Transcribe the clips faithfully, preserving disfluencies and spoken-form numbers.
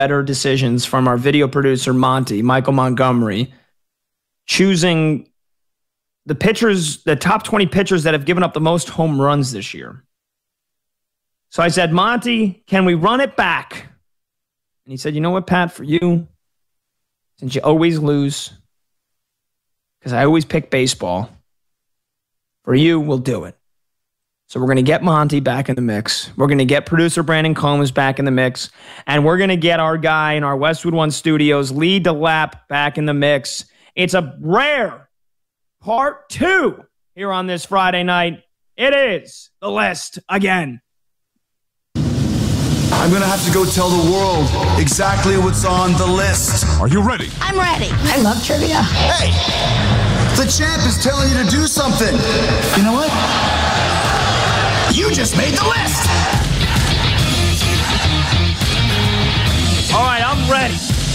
better decisions from our video producer, Monty, Michael Montgomery, choosing the pitchers, the top twenty pitchers that have given up the most home runs this year. So I said, Monty, can we run it back? And he said, you know what, Pat, for you, since you always lose, because I always pick baseball, for you, we'll do it. So we're going to get Monty back in the mix. We're going to get producer Brandon Combs back in the mix. And we're going to get our guy in our Westwood One studios, Lee DeLapp, back in the mix. It's a rare part two here on this Friday night. It is the list again. I'm going to have to go tell the world exactly what's on the list. Are you ready? I'm ready. I love trivia. Hey, the champ is telling you to do something. You know what? You just made the list. All right, I'm ready.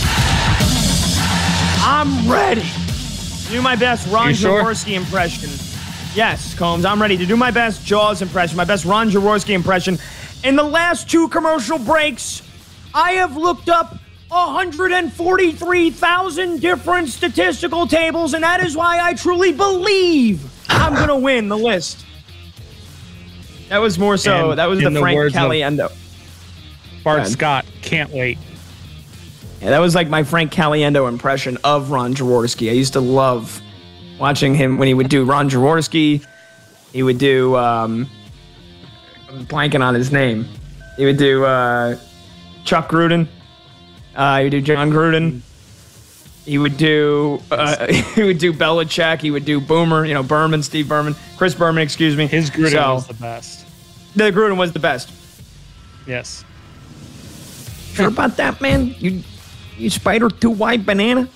I'm ready. Do my best Ron sure? Jaworski impression. Yes, Combs, I'm ready to do my best Jaws impression, my best Ron Jaworski impression. In the last two commercial breaks, I have looked up one hundred forty-three thousand different statistical tables, and that is why I truly believe I'm going to win the list. That was more so, And that was the, the Frank words of Caliendo. Bart Scott, can't wait. Yeah, that was like my Frank Caliendo impression of Ron Jaworski. I used to love watching him when he would do Ron Jaworski. He would do, um, I'm blanking on his name. He would do uh, Chuck Gruden. Uh, he would do John Gruden. He would do uh, he would do Belichick. He would do Boomer. You know, Berman, Steve Berman, Chris Berman. Excuse me. His Gruden so, was the best. The Gruden was the best. Yes. Sure about that, man? You, you spider two white banana.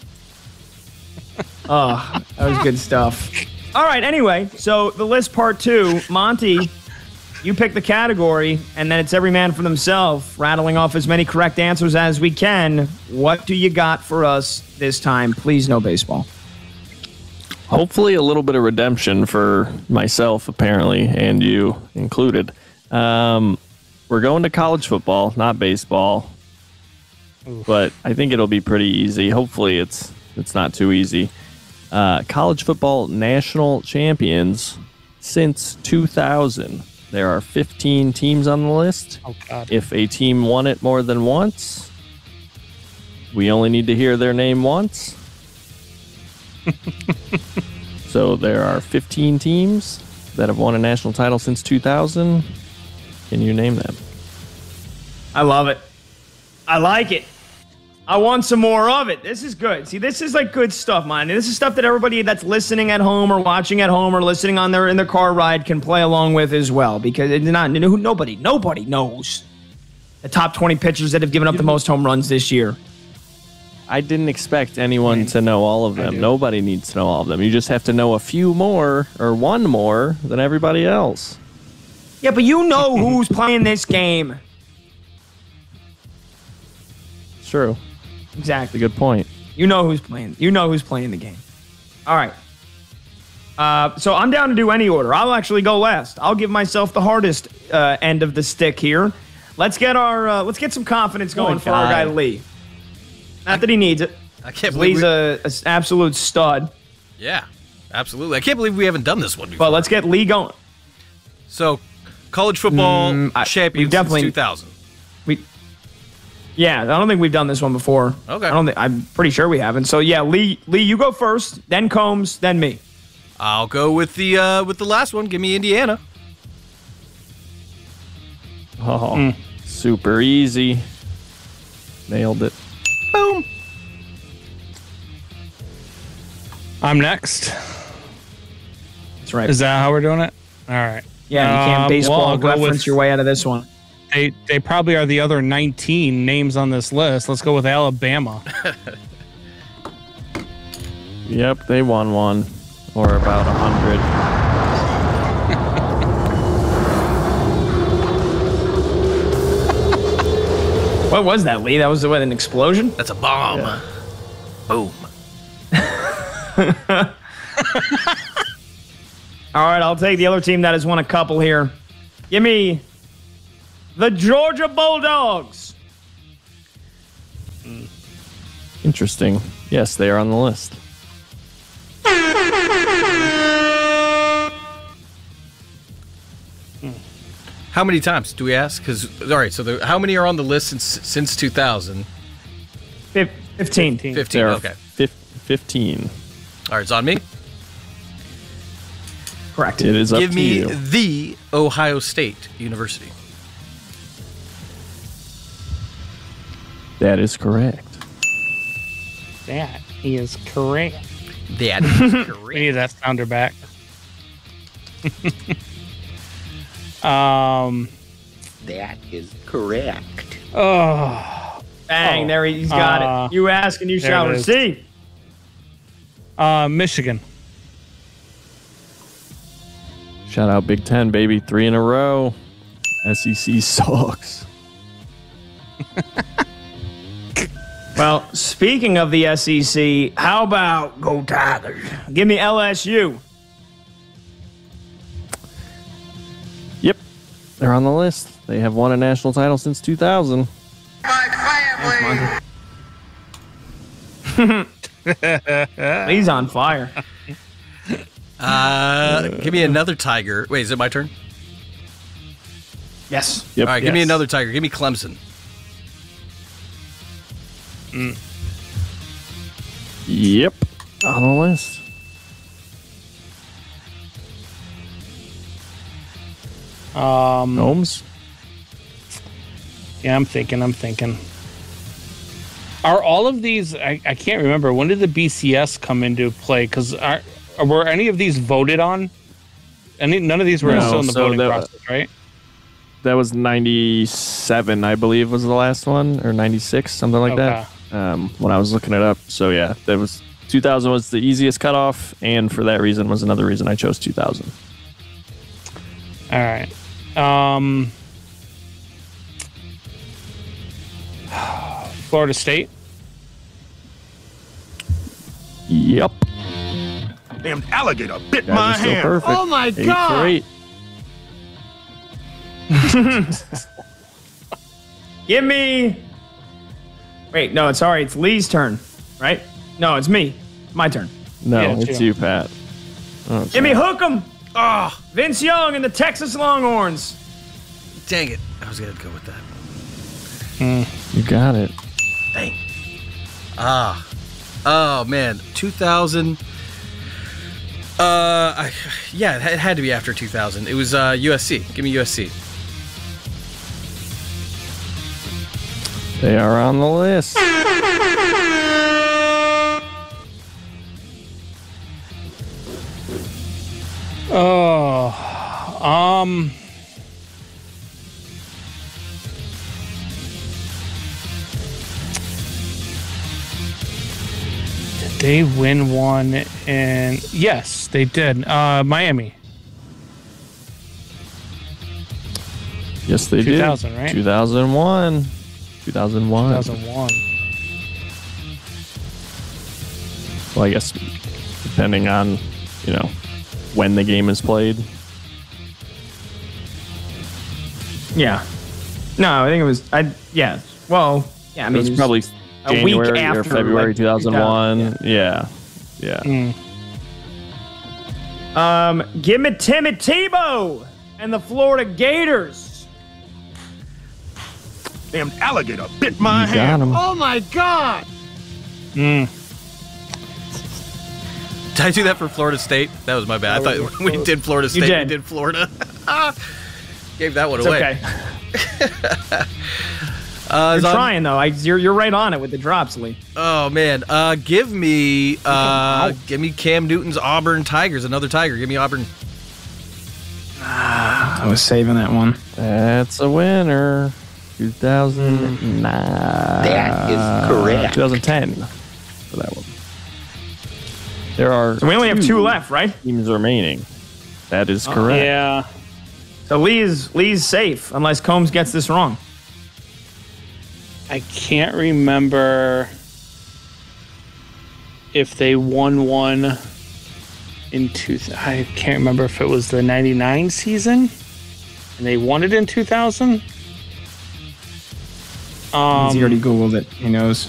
Oh, that was good stuff. All right. Anyway, so the list part two, Monty. You pick the category, and then it's every man for themselves, rattling off as many correct answers as we can. What do you got for us this time? Please, no baseball. Hopefully a little bit of redemption for myself, apparently, and you included. Um, we're going to college football, not baseball. Oof. But I think it'll be pretty easy. Hopefully it's it's not too easy. Uh, college football national champions since two thousand. There are fifteen teams on the list. Oh, God. If a team won it more than once, we only need to hear their name once. So there are fifteen teams that have won a national title since two thousand. Can you name them? I love it. I like it. I want some more of it. This is good. See, this is like good stuff, man. This is stuff that everybody that's listening at home or watching at home or listening on their in their car ride can play along with as well, because it's not nobody, nobody knows the top twenty pitchers that have given up the most home runs this year. I didn't expect anyone to know all of them. Nobody needs to know all of them. You just have to know a few more or one more than everybody else. Yeah, but you know who's playing this game. It's true. Exactly. That's a good point. You know who's playing. You know who's playing the game. All right. Uh, so I'm down to do any order. I'll actually go last. I'll give myself the hardest uh, end of the stick here. Let's get our uh, let's get some confidence going for our guy Lee. Not that he needs it. I can't believe Lee's a, a absolute stud. Yeah, absolutely. I can't believe we haven't done this one before. But let's get Lee going. So, college football Mm, I- champions we've definitely- since two thousand. We, yeah, I don't think we've done this one before. Okay. I don't think. I'm pretty sure we haven't. So yeah, Lee, Lee, you go first, then Combs, then me. I'll go with the uh, with the last one. Give me Indiana. Oh, mm. Super easy. Nailed it. Boom. I'm next. That's right. Is that how we're doing it? All right. Yeah, you can't Um, baseball well, I'll go reference with- your way out of this one. They they probably are the other nineteen names on this list. Let's go with Alabama. Yep, they won one. Or about a hundred. What was that, Lee? That was what, an explosion? That's a bomb. Yeah. Boom. All right, I'll take the other team that has won a couple here. Give me the Georgia Bulldogs. Interesting. Yes, they are on the list. How many times do we ask? Because all right, so the, how many are on the list since since two thousand? Fif- Fifteen. Fifteen. There are Okay. fif- fifteen. All right, it's on me. Correct. It is up Give to me you. the Ohio State University. That is correct. That is correct. That is We correct. need that sounder back. um. That is correct. Oh. Bang, Oh, there he- he's got uh, it. You ask and you there shall it is. receive. Uh, Michigan. Shout out Big Ten, baby. Three in a row. S E C sucks. Well, speaking of the S E C, how about Go Tigers? Give me L S U. Yep. They're on the list. They have won a national title since two thousand. He's on fire. Uh, give me another Tiger. Wait, is it my turn? Yes. Yep. All right, give me Yes. another Tiger. Give me Clemson. Yep. On the list. Um. Holmes. Yeah, I'm thinking. I'm thinking. Are all of these? I, I can't remember. When did the B C S come into play? Because are, were any of these voted on? Any? None of these were No, still in the so voting that- process, right? That was ninety-seven, I believe, was the last one, or ninety-six, something like Okay. that. Um, when I was looking it up. So yeah, that was two thousand was the easiest cutoff, and for that reason was another reason I chose two thousand. All right. Um. Florida State. Yep. Damn alligator bit Guys my are still hand. perfect. Oh my Eight god. for eight. Give me. Wait, no, it's all right. It's Lee's turn, right? No, it's me. My turn. No, Yeah, it's it's you. you, Pat. Oh, Give me Hook'em. Oh, Vince Young and the Texas Longhorns. Dang it. I was going to go with that. you got it. Dang. Ah. Oh, man. two thousand. Uh, I, yeah, it had to be after two thousand. It was uh, U S C. Give me U S C. They are on the list. Oh. Um. Did they win one? And yes, they did. Uh, Miami. Yes, they two did. thousand, right? two thousand one. two thousand one. two thousand one. Well, I guess depending on, you know, when the game is played. Yeah. No, I think it was. I yeah. Well, yeah. I I mean, mean, it it's was probably a week January after, or February like, two thousand one. two Yeah. Yeah. Um, give me Timmy Tebow and the Florida Gators. Damn alligator bit my You got hand. him. Oh my god. Did I do that for Florida State? That was my bad. I thought we did Florida State. did. We did Florida. Gave that one It's away. okay. Uh, You're is on- trying though. I, you're you're right on it with the drops, Lee. Oh man, uh, give me, uh, give me Cam Newton's Auburn Tigers. Another Tiger. Give me Auburn. I was saving that one. That's a winner. two thousand nine. That is correct. twenty ten for that one. There are So we only have two left, right? teams remaining. That is correct. Yeah. So Lee's Lee's safe unless Combs gets this wrong. I can't remember if they won one in two. I can't remember if it was the ninety-nine season and they won it in two thousand. Um, he already Googled it. He knows.